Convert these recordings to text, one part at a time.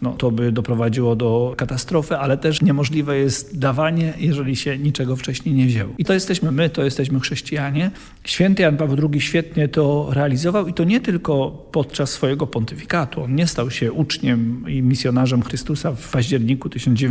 No, to by doprowadziło do katastrofy, ale też niemożliwe jest dawanie, jeżeli się niczego wcześniej nie wzięło. I to jesteśmy my, to jesteśmy chrześcijanie. Święty Jan Paweł II świetnie to realizował i to nie tylko podczas swojego pontyfikatu. On nie stał się uczniem i misjonarzem Chrystusa w październiku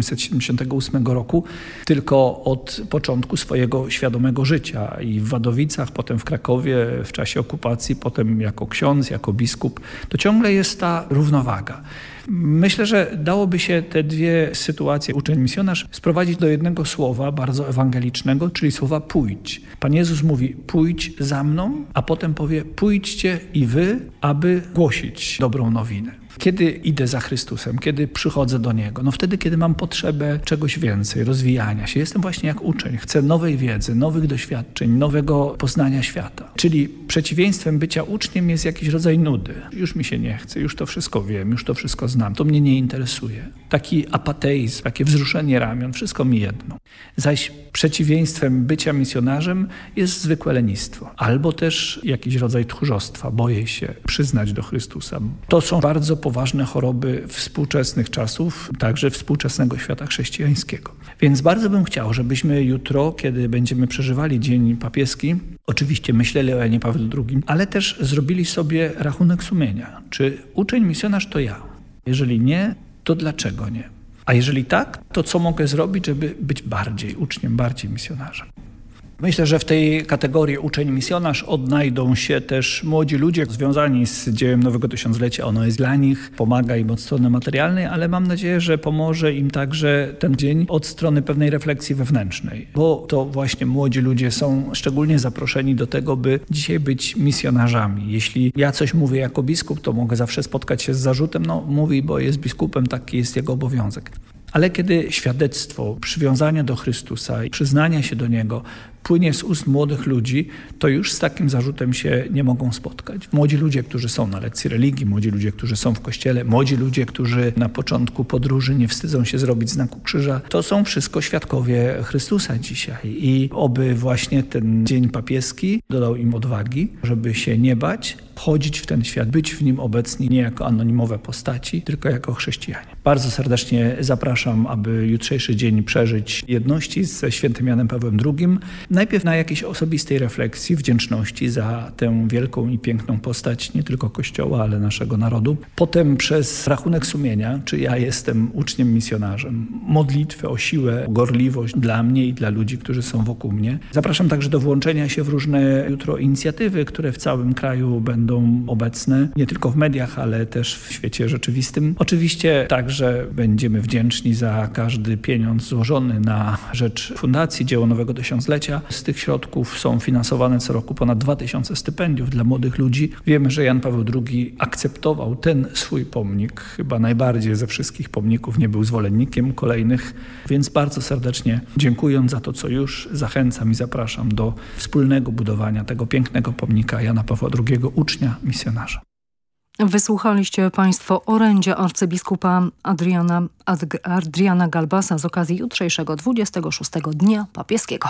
1978 roku, tylko od początku swojego świadomego życia i w Wadowicach, potem w Krakowie, w czasie okupacji, potem jako ksiądz, jako biskup. To ciągle jest ta równowaga. Myślę, że dałoby się te dwie sytuacje, uczeń misjonarz, sprowadzić do jednego słowa bardzo ewangelicznego, czyli słowa pójdź. Pan Jezus mówi pójdź za mną, a potem powie pójdźcie i wy, aby głosić dobrą nowinę. Kiedy idę za Chrystusem, kiedy przychodzę do Niego? No wtedy, kiedy mam potrzebę czegoś więcej, rozwijania się. Jestem właśnie jak uczeń. Chcę nowej wiedzy, nowych doświadczeń, nowego poznania świata. Czyli przeciwieństwem bycia uczniem jest jakiś rodzaj nudy. Już mi się nie chce, już to wszystko wiem, już to wszystko znam, to mnie nie interesuje. Taki apateizm, takie wzruszenie ramion, wszystko mi jedno. Zaś przeciwieństwem bycia misjonarzem jest zwykłe lenistwo. Albo też jakiś rodzaj tchórzostwa. Boję się przyznać do Chrystusa. To są bardzo poważne choroby współczesnych czasów, także współczesnego świata chrześcijańskiego. Więc bardzo bym chciał, żebyśmy jutro, kiedy będziemy przeżywali Dzień Papieski, oczywiście myśleli o Janie Pawle II, ale też zrobili sobie rachunek sumienia. Czy uczeń misjonarz to ja? Jeżeli nie, to dlaczego nie? A jeżeli tak, to co mogę zrobić, żeby być bardziej uczniem, bardziej misjonarzem? Myślę, że w tej kategorii uczeń-misjonarz odnajdą się też młodzi ludzie związani z dziełem Nowego Tysiąclecia. Ono jest dla nich, pomaga im od strony materialnej, ale mam nadzieję, że pomoże im także ten dzień od strony pewnej refleksji wewnętrznej. Bo to właśnie młodzi ludzie są szczególnie zaproszeni do tego, by dzisiaj być misjonarzami. Jeśli ja coś mówię jako biskup, to mogę zawsze spotkać się z zarzutem, mówi, bo jest biskupem, taki jest jego obowiązek. Ale kiedy świadectwo przywiązania do Chrystusa i przyznania się do Niego płynie z ust młodych ludzi, to już z takim zarzutem się nie mogą spotkać. Młodzi ludzie, którzy są na lekcji religii, młodzi ludzie, którzy są w kościele, młodzi ludzie, którzy na początku podróży nie wstydzą się zrobić znaku krzyża, to są wszystko świadkowie Chrystusa dzisiaj. I oby właśnie ten Dzień Papieski dodał im odwagi, żeby się nie bać, wchodzić w ten świat, być w nim obecni nie jako anonimowe postaci, tylko jako chrześcijanie. Bardzo serdecznie zapraszam, aby jutrzejszy dzień przeżyć jedności ze świętym Janem Pawłem II. Najpierw na jakiejś osobistej refleksji, wdzięczności za tę wielką i piękną postać nie tylko Kościoła, ale naszego narodu. Potem przez rachunek sumienia, czy ja jestem uczniem misjonarzem, modlitwę o siłę, gorliwość dla mnie i dla ludzi, którzy są wokół mnie. Zapraszam także do włączenia się w różne jutro inicjatywy, które w całym kraju będą obecne, nie tylko w mediach, ale też w świecie rzeczywistym. Oczywiście także będziemy wdzięczni za każdy pieniądz złożony na rzecz Fundacji Dzieło Nowego Tysiąclecia. Z tych środków są finansowane co roku ponad 2000 stypendiów dla młodych ludzi. Wiemy, że Jan Paweł II akceptował ten swój pomnik. Chyba najbardziej ze wszystkich pomników, nie był zwolennikiem kolejnych. Więc bardzo serdecznie dziękując za to, co już, zachęcam i zapraszam do wspólnego budowania tego pięknego pomnika Jana Pawła II, ucznia misjonarza. Wysłuchaliście Państwo orędzia arcybiskupa Adriana Galbasa z okazji jutrzejszego 26. Dnia Papieskiego.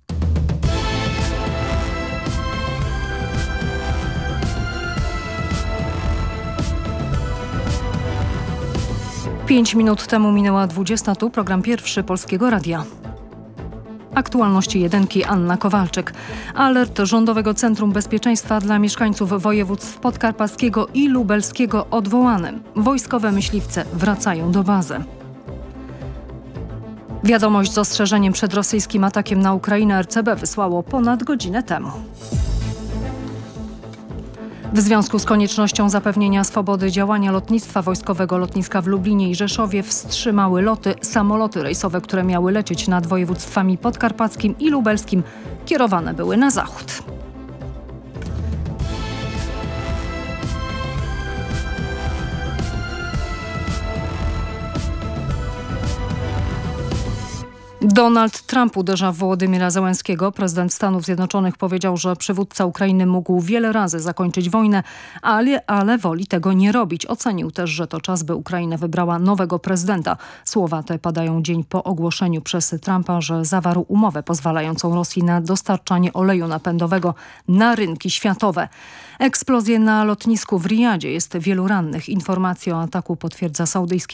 Pięć minut temu minęła 20. Tu program pierwszy Polskiego Radia. Aktualności jedynki, Anna Kowalczyk. Alert Rządowego Centrum Bezpieczeństwa dla mieszkańców województw podkarpackiego i lubelskiego odwołany. Wojskowe myśliwce wracają do bazy. Wiadomość z ostrzeżeniem przed rosyjskim atakiem na Ukrainę RCB wysłało ponad godzinę temu. W związku z koniecznością zapewnienia swobody działania lotnictwa wojskowego lotniska w Lublinie i Rzeszowie wstrzymały loty. Samoloty rejsowe, które miały lecieć nad województwami podkarpackim i lubelskim, kierowane były na zachód. Donald Trump uderza w Wołodymyra Zełenskiego. Prezydent Stanów Zjednoczonych powiedział, że przywódca Ukrainy mógł wiele razy zakończyć wojnę, ale woli tego nie robić. Ocenił też, że to czas, by Ukraina wybrała nowego prezydenta. Słowa te padają dzień po ogłoszeniu przez Trumpa, że zawarł umowę pozwalającą Rosji na dostarczanie oleju napędowego na rynki światowe. Eksplozje na lotnisku w Riyadzie, jest wielu rannych. Informacje o ataku potwierdza saudyjski